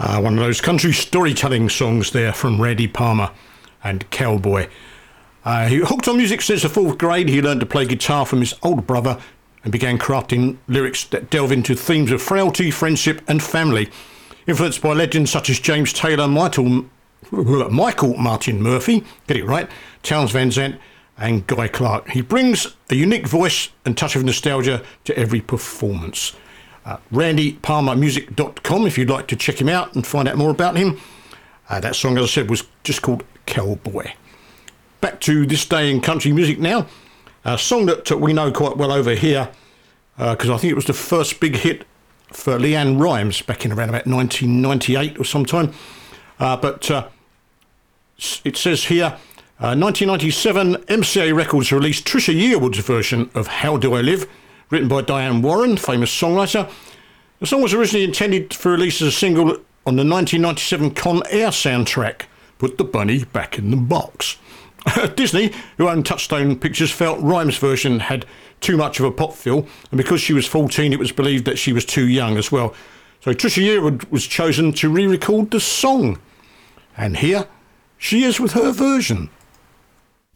One of those country storytelling songs there from Randy Palmer and Cowboy. He hooked on music since the 4th grade. He learned to play guitar from his older brother and began crafting lyrics that delve into themes of frailty, friendship and family. Influenced by legends such as James Taylor, Michael Martin Murphey, get it right, Townes Van Zandt and Guy Clark. He brings a unique voice and touch of nostalgia to every performance. RandyPalmermusic.com if you'd like to check him out and find out more about him. That song, as I said, was just called Cowboy. Back to this day in country music now. A song that we know quite well over here because I think it was the first big hit for Leanne Rimes back in around about 1998 or sometime. But it says here, 1997, MCA Records released Trisha Yearwood's version of How Do I Live, written by Diane Warren, famous songwriter. The song was originally intended for release as a single on the 1997 Con Air soundtrack, Put the Bunny Back in the Box. Disney, who owned Touchstone Pictures, felt Rimes' version had too much of a pop feel, and because she was 14, it was believed that she was too young as well. So Trisha Yearwood was chosen to re-record the song. And here she is with her version.